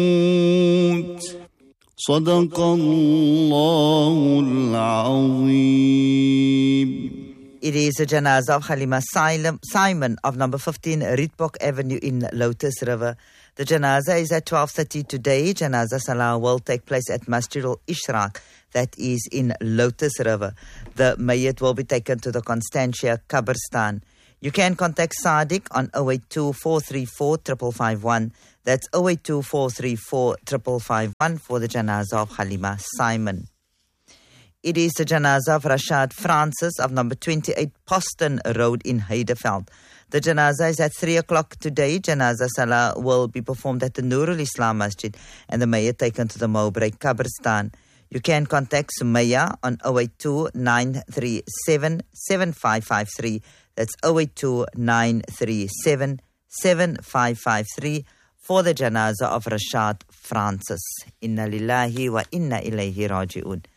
صدق الله العظيم. It is a janazah of Halima Simon of number 15 Rietbok Avenue in Lotus River. The janazah is at 12:30 today. Janazah Salah will take place at Masjid al-Ishraq, that is in Lotus River. The mayyit will be taken to the Constantia Qabristan. You can contact Sadiq on 082-434-551. That's 082-434-551 for the janazah of Halima Simon. It is the janazah of Rashad Francis of number 28 Poston Road in Heideveld. The janazah is at 3 o'clock today. Janazah Salah will be performed at the Nurul Islam Masjid and the mayyit taken to the Mowbray Qabristan. You can contact Sumaya on 082-937-7553. That's 082-937-7553 for the janazah of Rashad Francis. Inna lillahi wa inna ilayhi raji'un.